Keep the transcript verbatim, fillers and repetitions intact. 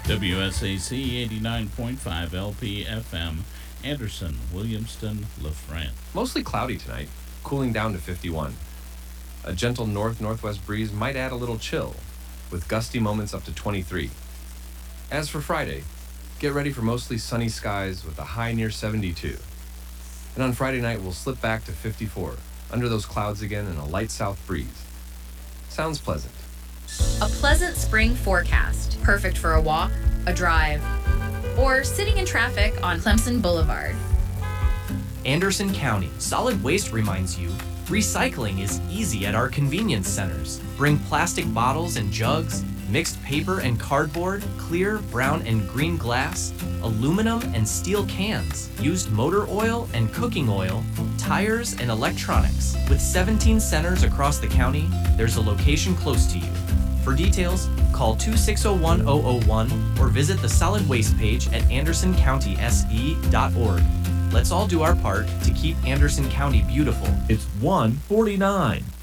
W S A C eighty-nine point five L P F M, Anderson, Williamston, LaFrance. Mostly cloudy tonight, cooling down to fifty-one. A gentle north-northwest breeze might add a little chill, with gusty moments up to twenty-three. As for Friday, get ready for mostly sunny skies with a high near seventy-two. And on Friday night, we'll slip back to fifty-four, under those clouds again and a light south breeze. Sounds pleasant. A pleasant spring forecast, perfect for a walk, a drive, or sitting in traffic on Clemson Boulevard. Anderson County Solid Waste reminds you, recycling is easy at our convenience centers. Bring plastic bottles and jugs, mixed paper and cardboard, clear, brown, and green glass, aluminum and steel cans, used motor oil and cooking oil, tires, and electronics. With seventeen centers across the county, there's a location close to you. For details, call two six zero one zero zero one or visit the Solid Waste page at anderson county s e dot org. Let's all do our part to keep Anderson County beautiful. It's one forty-nine.